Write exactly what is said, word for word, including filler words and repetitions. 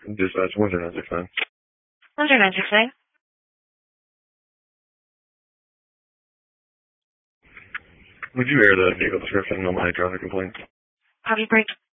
Dispatch one zero nine six nine. one zero nine six nine. Would you air the vehicle description on my traffic complaint? Copy break.